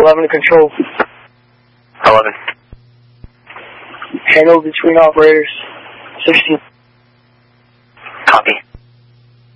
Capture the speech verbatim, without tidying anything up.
eleven to control. eleven. Handover between operators. sixteen.